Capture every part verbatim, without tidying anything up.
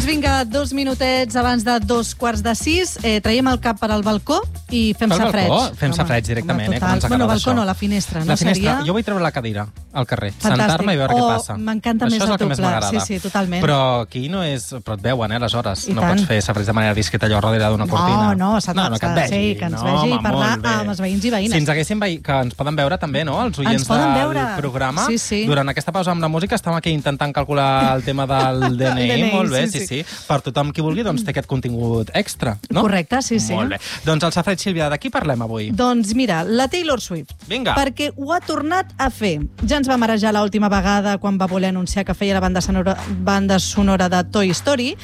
Doncs vinga, dos minutets abans de dos quarts de sis, eh, traiem el cap per al balcó i fem Pel safreig. balcó? Fem safreig directament, home, eh? Com ens bueno, agrada balcó això. no, la finestra. No La finestra. seria... Jo vull treure la cadira al carrer, Fantàstic. sentar-me i veure oh, què passa. M'encanta més Això és el el que teu més pla. m'agrada. Sí, sí, totalment. Però aquí no és... Però et veuen, eh, aleshores. I no tant. pots fer safreig de manera discreta allò darrere d'una cortina. No, no, s'ha no, no, que et vegi. sí, que ens no, vegi home, i parlar molt bé. amb els veïns i veïnes. Si ens haguessin veí... que ens poden veure també, no?, els oients poden del veure. programa. Sí, sí. Durant aquesta pausa amb la música estem aquí intentant calcular el tema del D N I. D N I, Molt bé, sí, sí, sí. sí. Per tothom qui vulgui, doncs té aquest contingut extra, no? Correcte, sí, sí. Molt bé. Doncs el safreig, Sílvia, de qui parlem avui? Doncs mira, la Taylor Swift. Vinga. Perquè ho ha tornat a fer. Ja ens va marejar l'última vegada quan va voler anunciar que feia la banda sonora, banda sonora de Toy Story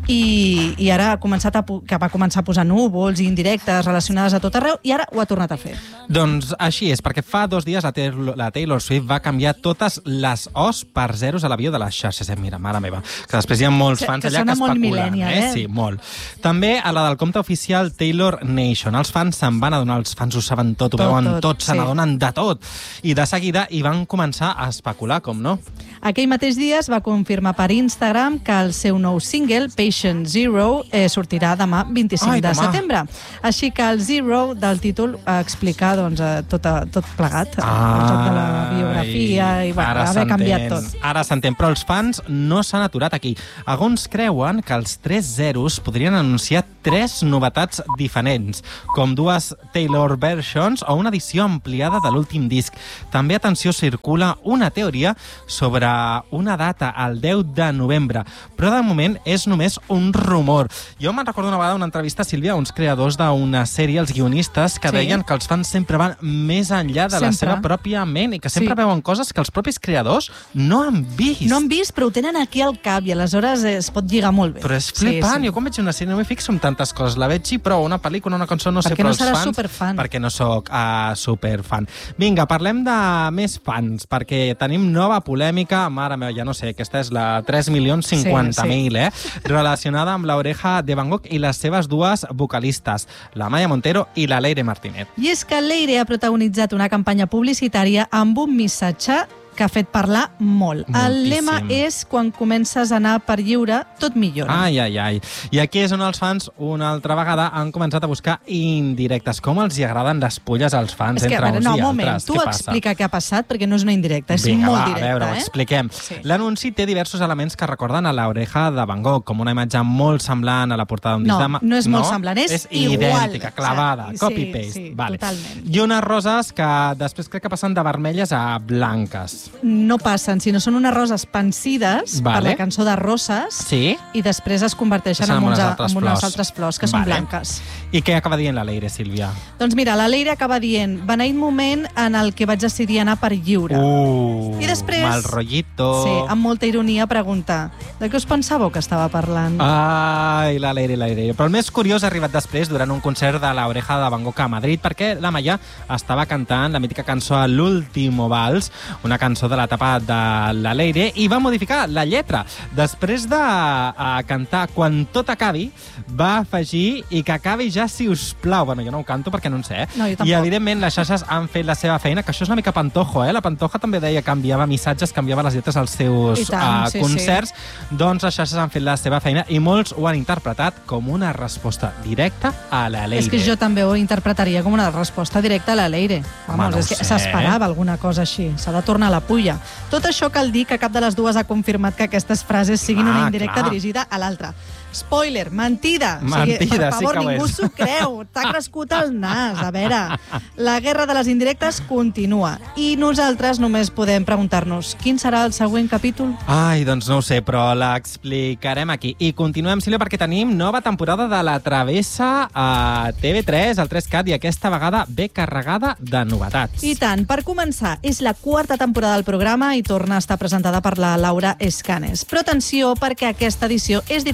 i, i ara ha començat a, que va començar a posar núvols i indirectes relacionades a tot arreu i ara ho ha tornat a fer. Doncs així és, perquè fa dos dies la Taylor, la Taylor Swift va canviar totes les O's per zeros a l'avió de les xarxes. Eh? Mira, mare meva, que després hi ha molts Que- fans que allà sona que molt especulen. millennial, eh? Sí, molt. També a la del compte oficial Taylor Nation. Els fans se'n van adonar, els fans ho saben tot, ho Tot, veuen tot, tot, se sí. n'adonen de tot. I de seguida hi van començar a especular, com no? Aquell mateix dia es va confirmar per Instagram que el seu nou single, Patient Zero, eh, sortirà demà vint-i-cinc Ai, de demà. setembre. Així que el Zero del títol explica doncs, eh, tot, tot plegat, el joc de la biografia i bueno, ara haver canviat s'entén, tot. Ara s'entén, però els fans no s'han aturat aquí. Alguns creuen que els tres zeros podrien anunciar tres novetats diferents, com dues Taylor versions o una edició ampliada de l'últim disc. També, atenció, circula una teoria sobre una data, el deu de novembre, però de moment és només un rumor. Jo me'n recordo una vegada una entrevista, Sílvia, a uns creadors d'una sèrie, els guionistes, que Sí. deien que els fans sempre van més enllà de la Sempre. seva pròpia ment i que sempre Sí. veuen coses que els propis creadors no han vist. No han vist, però ho tenen aquí al cap i aleshores es pot lligar molt bé. Però és flipant. Sí, sí. Jo quan veig una sèrie no m'hi fixo en tantes coses. La veig i prou, una pel·lícula, una cançó, no sé, Perquè però no els seràs fans... superfan. Perquè no sóc uh, superfan. Vinga, parlem de més fans, perquè tenim nova polèmica, mare meva, ja no sé, aquesta és la tres milions cinquanta mil, Sí, eh? Relacionada amb l'Oreja de Van Gogh i les seves dues vocalistes, la Maya Montero i la Leire Martínez. I és que Leire ha protagonitzat una campanya publicitària amb un missatge que ha fet parlar molt. Moltíssim. El lema és quan comences a anar per lliure, tot millora. Ai, ai, ai. I aquí és on els fans, una altra vegada, han començat a buscar indirectes. Com els hi agraden les pulles als fans és que, a entre veure, uns no, i un moment, altres. tu Què passa? explica què ha passat, perquè no és una indirecta, és Vinga, molt va, directa, a veure, ho eh? expliquem. Sí. L'anunci té diversos elements que recorden a l'Oreja de Van Gogh, com una imatge molt semblant a la portada d'un No, disc de... ma- no és molt semblant, és és igual. idèntica, clavada, Sí, copy-paste. sí, vale. totalment. I unes roses que després crec que passen de vermelles a blanques. No passen, sinó són unes roses pansides per Vale. la cançó de Roses Sí? i després es converteixen Passen en, amb uns, unes a- altres en unes flors. altres flors, que són Vale. blanques. I què acaba dient la Leire, Sílvia? Doncs mira, la Leire acaba dient beneït moment en el que vaig decidir anar per lliure. Uh, I després- mal rotllito. Sí, amb molta ironia pregunta de què us pensàveu que estava parlant? Ai, la Leire, la Leire. Però el més curiós ha arribat després, durant un concert de l'Oreja de Van Gogh a Madrid, perquè la Maya estava cantant la mítica cançó a l'último vals, una cançó de l'etapa de la Leire, i va modificar la lletra. Després de uh, cantar Quan tot acabi, va afegir i que acabi ja, si us plau. Bueno, jo no ho canto perquè no en sé, eh? No, jo tampoc. I, evidentment, les xarxes han fet la seva feina, que això és una mica Pantojo, eh? La Pantoja també deia que enviava missatges, que enviava les lletres als seus I tant, uh, sí, concerts. Doncs les xarxes han fet la seva feina i molts ho han interpretat com una resposta directa a la Leire. És que jo també ho interpretaria com una resposta directa a la Leire. Vamos, Home, no és ho que sé. s'esperava alguna cosa així. S'ha de tornar a la pulla. Tot això cal dir que cap de les dues ha confirmat que aquestes frases siguin Ah, una indirecta clar. dirigida a l'altra. Spoiler, mentida. Mentida, o sigui, per sí favor, que ho ningú és. s'ho creu. T'ha crescut el nas. A veure, la guerra de les indirectes continua. I nosaltres només podem preguntar-nos quin serà el següent capítol? Ai, doncs no ho sé, però l'explicarem aquí. I continuem, Sílvia, perquè tenim nova temporada de La Travessa a T V tres, al tres cat, i aquesta vegada ve carregada de novetats. I tant, per començar, és la quarta temporada del programa i torna a estar presentada per la Laura Escanes. Però atenció, perquè aquesta edició és diferent a les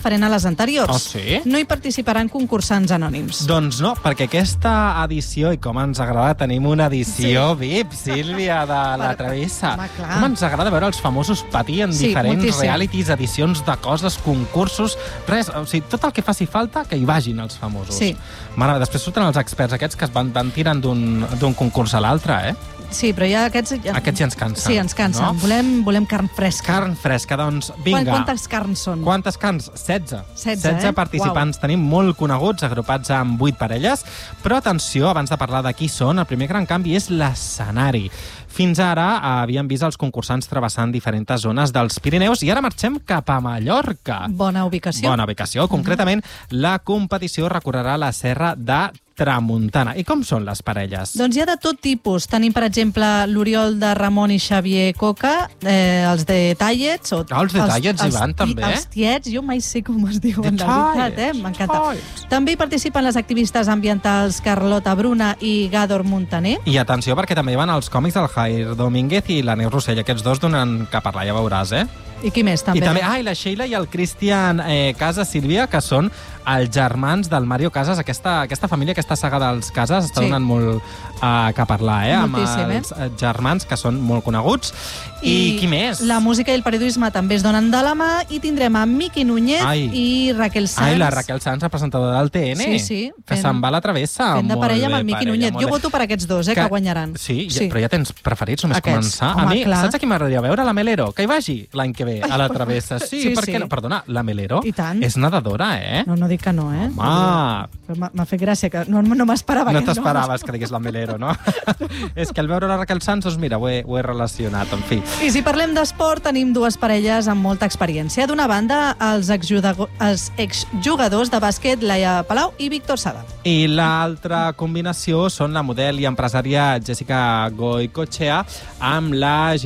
les anteriors. Oh, sí? No hi participaran concursants anònims. Doncs no, perquè aquesta edició, i com ens agrada, tenim una edició sí. V I P, Sílvia, de la Travessa. Home, clar. Com ens agrada veure els famosos patir en Sí, diferents moltíssim. realities, edicions de coses, concursos, res, o sigui, tot el que faci falta que hi vagin els famosos. Sí. Mare, després surten els experts aquests que es van, van tirant d'un concurs a l'altre, eh? Sí, però ja aquests... Ja... Aquests ja ens cansen. Sí, ens cansen. No? Volem, volem carn fresca. Carn fresca, doncs vinga. Quan, quantes carns són? Quantes carns? setze. setze, setze eh? participants. Tenim molt coneguts, agrupats amb vuit parelles. Però atenció, abans de parlar de qui són, el primer gran canvi és l'escenari. Fins ara havíem vist els concursants travessant diferents zones dels Pirineus i ara marxem cap a Mallorca. Bona ubicació. Bona ubicació. Concretament, la competició recorrerà la serra de Tramuntana. I com són les parelles? Doncs hi ha de tot tipus. Tenim, per exemple, l'Oriol de Ramon i Xavier Coca, eh, els de Tallets. O, Ah, els de Tallets hi van, també? Els tiets, jo mai sé com es diuen, The de veritat, eh? Tallets. M'encanta. Tallets. També hi participen les activistes ambientals Carlota Bruna i Gàdor Montaner. I atenció, perquè també hi van els còmics del Jair Domínguez i la Neus Rossell. Aquests dos donen que parlar, ja veuràs, eh? I qui més, també? I també, ah, i la Sheila i el Cristian eh, Casas, Sílvia, que són els germans del Mario Casas. Aquesta, aquesta família, aquesta saga dels Casas està Sí. donant molt eh, que parlar, eh? Moltíssim, amb els eh? germans, que són molt coneguts. I, I qui més? La música i el periodisme també es donen de la mà i tindrem a Miqui Núñez Ai. i Raquel Sanz. Ai, la Raquel Sanz, la presentadora del T N. Sí, sí. Que Fent- se'n va a la travessa. Fent de Molt parella amb bé, el Miqui parella, Núñez. molt Jo bé. voto per aquests dos, eh, que, que guanyaran. Sí, sí, però ja tens preferits només Aquests. començar. Home, a mi, clar. saps a qui m'agradaria veure? La Melero. Que hi vagi l'any que ve, a la travessa. Sí, Sí, per sí. què no? Perdona, la Melero I tant. és nedadora, eh? No, no dic que no, eh? Home. Però m'ha- M'ha fet gràcia, que no, no m'esperava. No que t'esperaves que digués la Melero, no? És que al veure la Raquel Sanz, doncs mira, ho he, ho he relacionat, en fi. I si parlem d'esport, tenim dues parelles amb molta experiència. D'una banda, els exjudago- els exjugadors de bàsquet Laia Palau i Víctor Sada. I l'altra combinació són la model i empresària Jessica Goicoechea amb la